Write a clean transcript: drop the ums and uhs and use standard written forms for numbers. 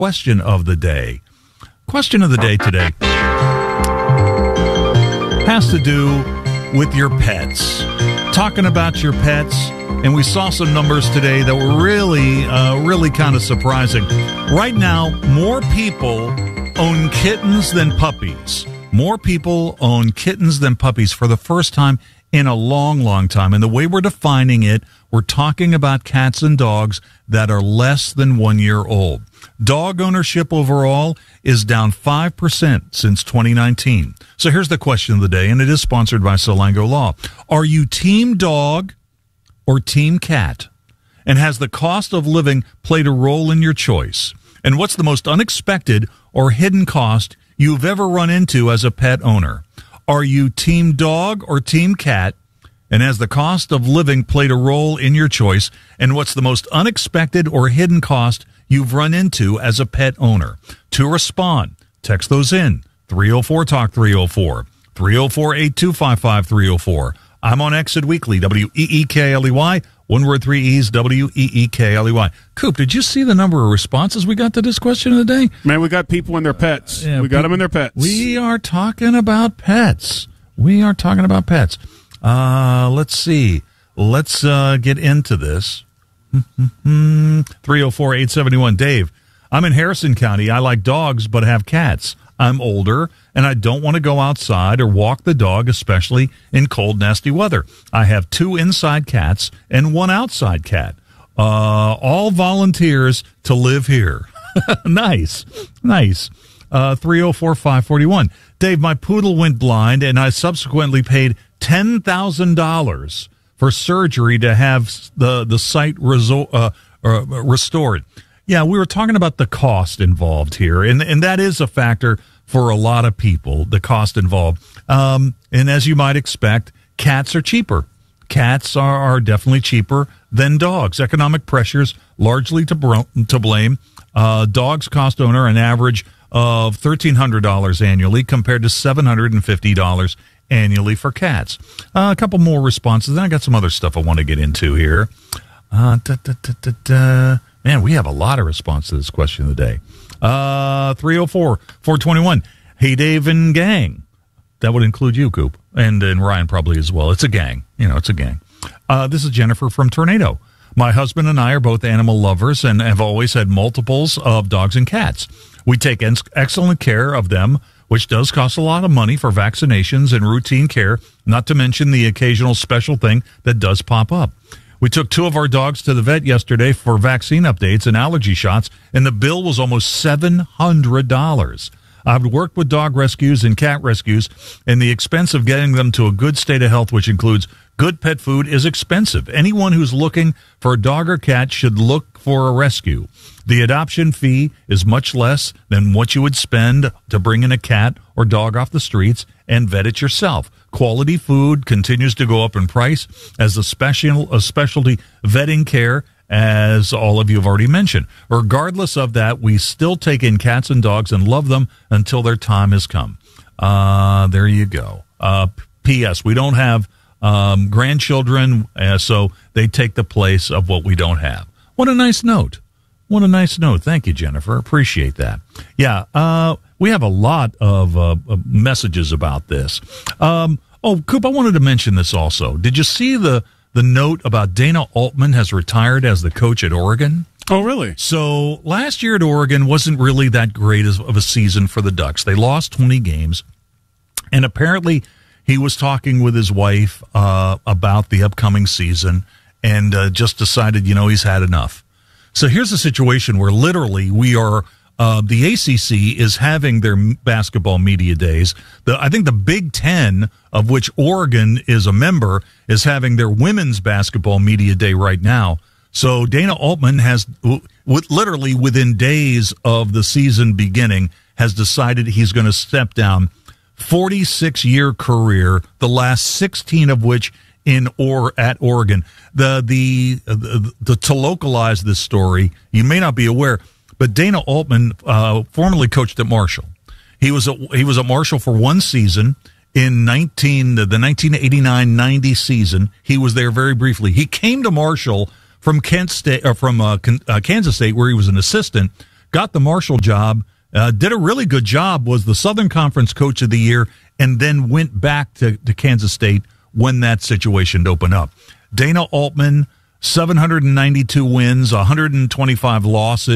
question of the day. Question of the day today has to do with your pets. Talking about your pets, and we saw some numbers today that were really kind of surprising. Right now, more people own kittens than puppies. More people own kittens than puppies for the first time in a long time. And the way we're defining it, we're talking about cats and dogs that are less than 1 year old. Dog ownership overall is down 5% since 2019. So here's the question of the day, and it is sponsored by Solango Law. Are you team dog or team cat? And has the cost of living played a role in your choice? And what's the most unexpected or hidden cost you've ever run into as a pet owner? Are you team dog or team cat? And has the cost of living played a role in your choice? And what's the most unexpected or hidden cost you've run into as a pet owner? To respond, text those in. 304-TALK 304. 304-8255 304. I'm on Exit Weekly, WEEKLEY. One word, 3 E's, WEEKLEY. Coop, did you see the number of responses we got to this question of the day? Man, we got people and their pets. We got them and their pets. We are talking about pets. Let's see. Let's get into this. 304-871. Dave, I'm in Harrison County. I like dogs, but have cats. I'm older, and I don't want to go outside or walk the dog, especially in cold, nasty weather. I have 2 inside cats and 1 outside cat. All volunteers to live here. Nice. 304-541. Dave, my poodle went blind, and I subsequently paid $10,000 for surgery to have the sight restored. Yeah, we were talking about the cost involved here, and that is a factor for a lot of people, the cost involved. And as you might expect, cats are cheaper. Cats are definitely cheaper than dogs. Economic pressures largely to blame. Dogs cost owner an average of $1,300 annually compared to $750 annually for cats. A couple more responses. Then I got some other stuff I want to get into here. Man, we have a lot of response to this question of the day. 304-421. Hey, Dave and gang. That would include you, Coop, and Ryan probably as well. It's a gang. It's a gang. This is Jennifer from Tornado. My husband and I are both animal lovers and have always had multiples of dogs and cats. We take excellent care of them, which does cost a lot of money for vaccinations and routine care, not to mention the occasional special thing that does pop up. We took 2 of our dogs to the vet yesterday for vaccine updates and allergy shots, and the bill was almost $700. I've worked with dog rescues and cat rescues, and the expense of getting them to a good state of health, which includes good pet food, is expensive. Anyone who's looking for a dog or cat should look for a rescue. The adoption fee is much less than what you would spend to bring in a cat or dog off the streets and vet it yourself. Quality food continues to go up in price as a specialty vetting care, as all of you have already mentioned. Regardless of that, we still take in cats and dogs and love them until their time has come. There you go. P.S. We don't have grandchildren, so they take the place of what we don't have. What a nice note. Thank you, Jennifer. Appreciate that. Yeah, we have a lot of messages about this. Coop, I wanted to mention this also. Did you see the note about Dana Altman has retired as the coach at Oregon? Oh, really? So last year at Oregon wasn't really that great of a season for the Ducks. They lost 20 games, and apparently he was talking with his wife about the upcoming season and just decided, he's had enough. So here's a situation where literally we are, the ACC is having their basketball media days. I think the Big Ten, of which Oregon is a member, is having their women's basketball media day right now. So Dana Altman has, literally within days of the season beginning, has decided he's going to step down. 46-year career, the last 16 of which at Oregon. To localize this story, you may not be aware, but Dana Altman formerly coached at Marshall. He was at Marshall for one season in the 1989-90 season. He was there very briefly. He came to Marshall from Kansas State, where he was an assistant, got the Marshall job, did a really good job, was the Southern Conference Coach of the Year, and then went back to Kansas State when that situation opened up. Dana Altman, 792 wins, 125 losses.